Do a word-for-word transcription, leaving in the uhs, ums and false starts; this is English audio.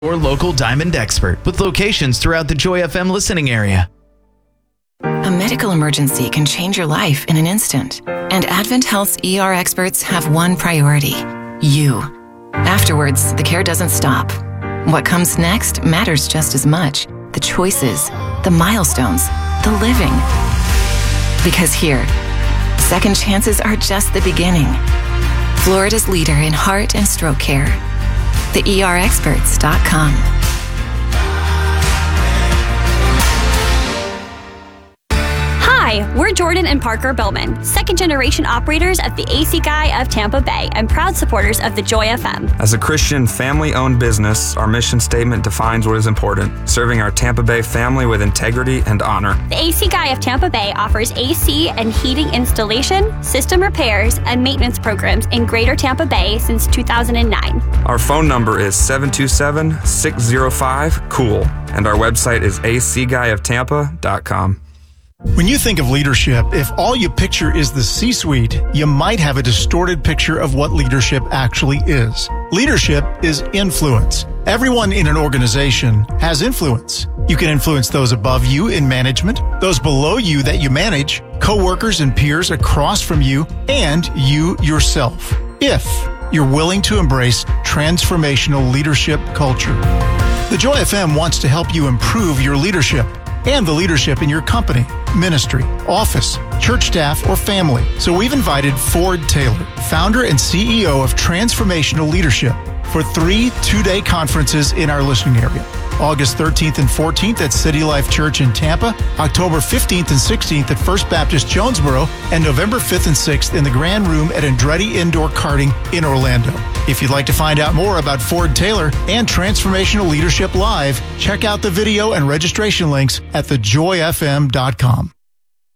Your local Diamond expert with locations throughout the Joy F M listening area. A medical emergency can change your life in an instant. And Advent Health's E R experts have one priority: you. Afterwards, the care doesn't stop. What comes next matters just as much. The choices, the milestones, the living. Because here, second chances are just the beginning. Florida's leader in heart and stroke care. the E R experts dot com. Hi, we're Jordan and Parker Billman, second-generation operators at the A C Guy of Tampa Bay and proud supporters of the Joy F M. As a Christian family-owned business, our mission statement defines what is important: serving our Tampa Bay family with integrity and honor. The A C Guy of Tampa Bay offers A C and heating installation, system repairs, and maintenance programs in Greater Tampa Bay since two thousand nine. Our phone number is seven two seven, six zero five, COOL, and our website is A C guy of tampa dot com. When you think of leadership, if all you picture is the C-suite, you might have a distorted picture of what leadership actually is. Leadership is influence. Everyone in an organization has influence. You can influence those above you in management, those below you that you manage, coworkers and peers across from you, and you yourself, if you're willing to embrace transformational leadership culture. The Joy F M wants to help you improve your leadership and the leadership in your company, ministry, office, church staff, or family. So we've invited Ford Taylor, founder and C E O of Transformational Leadership, for three two-day conferences in our listening area. August thirteenth and fourteenth at City Life Church in Tampa, October fifteenth and sixteenth at First Baptist Jonesboro, and November fifth and sixth in the Grand Room at Andretti Indoor Karting in Orlando. If you'd like to find out more about Ford Taylor and Transformational Leadership Live, check out the video and registration links at the joy f m dot com.